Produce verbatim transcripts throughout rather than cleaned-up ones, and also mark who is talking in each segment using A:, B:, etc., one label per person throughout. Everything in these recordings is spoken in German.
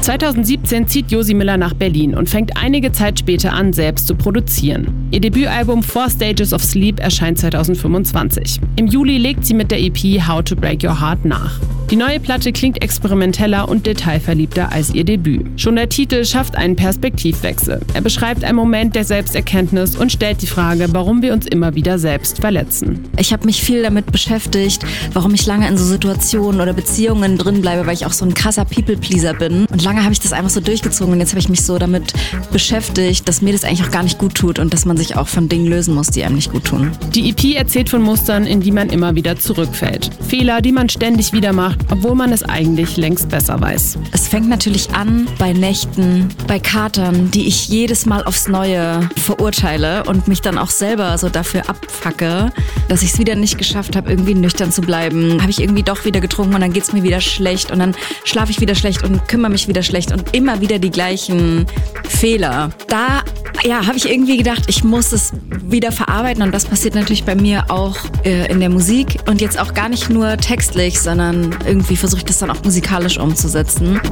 A: zweitausendsiebzehn zieht Josi Miller nach Berlin und fängt einige Zeit später an, selbst zu produzieren. Ihr Debütalbum Four Stages of Sleep erscheint zweitausendfünfundzwanzig. Im Juli legt sie mit der E P How to Break Your Heart nach. Die neue Platte klingt experimenteller und detailverliebter als ihr Debüt. Schon der Titel schafft einen Perspektivwechsel. Er beschreibt einen Moment der Selbsterkenntnis und stellt die Frage, warum wir uns immer wieder selbst verletzen.
B: Ich habe mich viel damit beschäftigt, warum ich lange in so Situationen oder Beziehungen drin bleibe, weil ich auch so ein krasser People-Pleaser bin. Und lange habe ich das einfach so durchgezogen und jetzt habe ich mich so damit beschäftigt, dass mir das eigentlich auch gar nicht gut tut und dass man sich auch von Dingen lösen muss, die einem nicht gut tun.
A: Die E P erzählt von Mustern, in die man immer wieder zurückfällt. Fehler, die man ständig wieder macht, obwohl man es eigentlich längst besser weiß.
B: Es fängt natürlich an bei Nächten, bei Katern, die ich jedes Mal aufs Neue verurteile und mich dann auch selber so dafür abfacke, dass ich es wieder nicht geschafft habe, irgendwie nüchtern zu bleiben. Habe ich irgendwie doch wieder getrunken und dann geht es mir wieder schlecht und dann schlafe ich wieder schlecht und kümmere mich wieder schlecht und immer wieder die gleichen Fehler. Da ja, habe ich irgendwie gedacht, ich muss es wieder verarbeiten und das passiert natürlich bei mir auch äh, in der Musik und jetzt auch gar nicht nur textlich, sondern irgendwie versuche ich das dann auch musikalisch umzusetzen.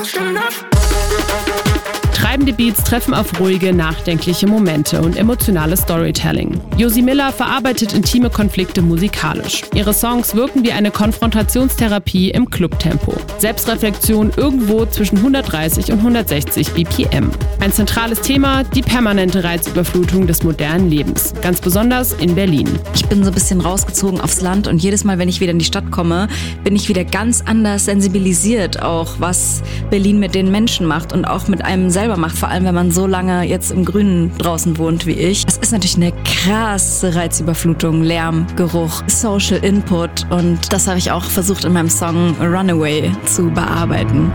A: Treibende Beats treffen auf ruhige, nachdenkliche Momente und emotionales Storytelling. Josi Miller verarbeitet intime Konflikte musikalisch. Ihre Songs wirken wie eine Konfrontationstherapie im Clubtempo. Selbstreflexion irgendwo zwischen hundertdreißig und hundertsechzig B P M. Ein zentrales Thema, die permanente Reizüberflutung des modernen Lebens. Ganz besonders in Berlin.
B: Ich bin so ein bisschen rausgezogen aufs Land und jedes Mal, wenn ich wieder in die Stadt komme, bin ich wieder ganz anders sensibilisiert, auch was Berlin mit den Menschen macht und auch mit einem selber macht, vor allem wenn man so lange jetzt im Grünen draußen wohnt wie ich. Es ist natürlich eine krasse Reizüberflutung, Lärm, Geruch, Social Input und das habe ich auch versucht in meinem Song Runaway zu bearbeiten.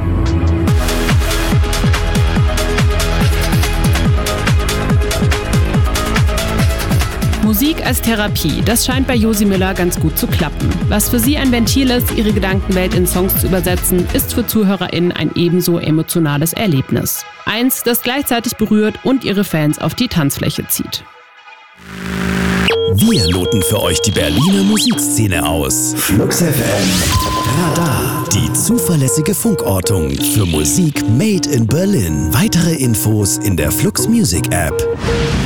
A: Musik als Therapie, das scheint bei Josi Miller ganz gut zu klappen. Was für sie ein Ventil ist, ihre Gedankenwelt in Songs zu übersetzen, ist für ZuhörerInnen ein ebenso emotionales Erlebnis. Eins, das gleichzeitig berührt und ihre Fans auf die Tanzfläche zieht.
C: Wir loten für euch die Berliner Musikszene aus.
D: Flux F M Radar.
C: Die zuverlässige Funkortung für Musik made in Berlin. Weitere Infos in der Flux Music App.